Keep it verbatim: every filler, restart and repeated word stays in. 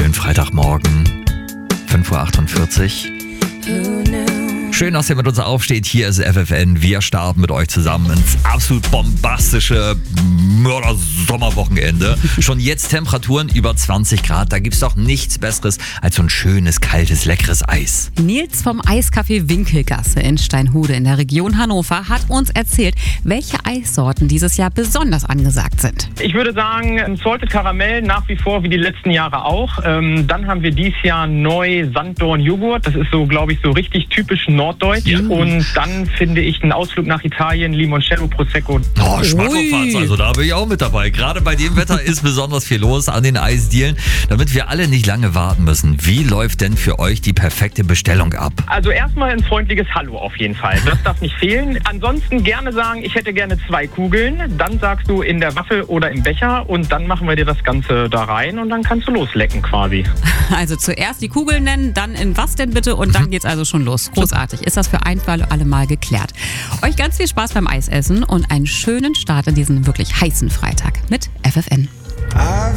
Schönen Freitagmorgen, fünf Uhr achtundvierzig. Schön, dass ihr mit uns aufsteht. Hier ist F F N. Wir starten mit euch zusammen ins absolut bombastische Mörder-Sommerwochenende. Schon jetzt Temperaturen über zwanzig Grad. Da gibt's doch nichts Besseres als so ein schönes, kaltes, leckeres Eis. Nils vom Eiscafé Winkelgasse in Steinhude in der Region Hannover hat uns erzählt, welche Eissorten dieses Jahr besonders angesagt sind. Ich würde sagen, Salted Karamell nach wie vor wie die letzten Jahre auch. Ähm, dann haben wir dieses Jahr neu Sanddorn-Joghurt. Das ist so, glaube ich, so richtig typisch norddeutsch. Ja. Und dann finde ich einen Ausflug nach Italien, Limoncello, Prosecco. Oh, Schmackofatz, also da bin ich auch mit dabei. Gerade bei dem Wetter ist besonders viel los an den Eisdielen, damit wir alle nicht lange warten müssen. Wie läuft denn für euch die perfekte Bestellung ab? Also erstmal ein freundliches Hallo auf jeden Fall. Das darf nicht fehlen. Ansonsten gerne sagen, ich hätte gerne zwei Kugeln. Dann sagst du in der Waffel oder im Becher und dann machen wir dir das Ganze da rein und dann kannst du loslecken quasi. Also zuerst die Kugeln nennen, dann in was denn bitte und dann geht's also schon los. Großartig. Ist das für ein für alle Mal geklärt. Euch ganz viel Spaß beim Eisessen und einen schönen Start in diesen wirklich heißen Freitag mit F F N.